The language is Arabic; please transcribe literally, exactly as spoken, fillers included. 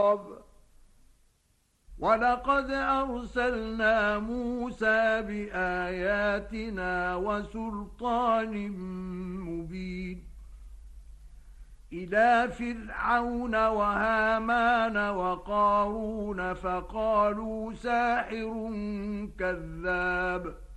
ولقد أرسلنا موسى بآياتنا وسلطان مبين إلى فرعون وهامان وقارون فقالوا ساحر كذاب